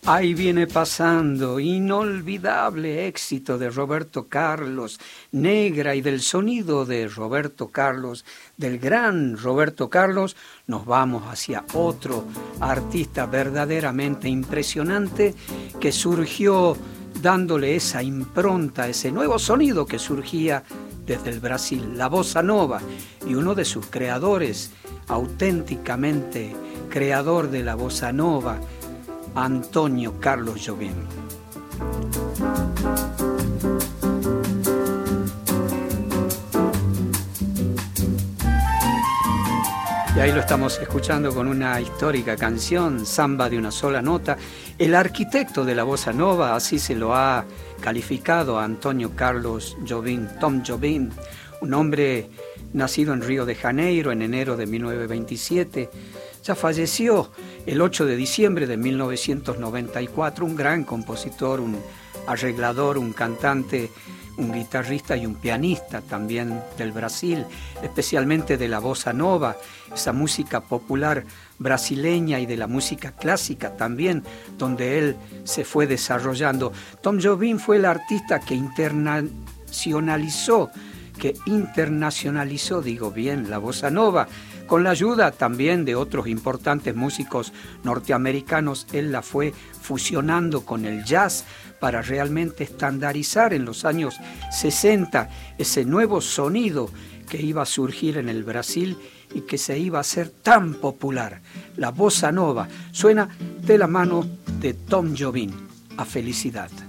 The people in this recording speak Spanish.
Ahí viene pasando, inolvidable éxito de Roberto Carlos, Negra, y del sonido de Roberto Carlos, del gran Roberto Carlos, nos vamos hacia otro artista verdaderamente impresionante que surgió dándole esa impronta, ese nuevo sonido que surgía desde el Brasil, la bossa nova, y uno de sus creadores, auténticamente creador de la bossa nova, Antonio Carlos Jobim. Y ahí lo estamos escuchando con una histórica canción, Samba de una sola nota. El arquitecto de la bossa nova, así se lo ha calificado a Antonio Carlos Jobim, Tom Jobim, un hombre nacido en Río de Janeiro en enero de 1927. Ya falleció el 8 de diciembre de 1994, un gran compositor, un arreglador, un cantante, un guitarrista y un pianista también del Brasil, especialmente de la bossa nova, esa música popular brasileña, y de la música clásica también, donde él se fue desarrollando. Tom Jobim fue el artista que internacionalizó, la bossa nova, con la ayuda también de otros importantes músicos norteamericanos. Él la fue fusionando con el jazz para realmente estandarizar en los años 60 ese nuevo sonido que iba a surgir en el Brasil y que se iba a hacer tan popular. La bossa nova suena de la mano de Tom Jobim. A felicidad.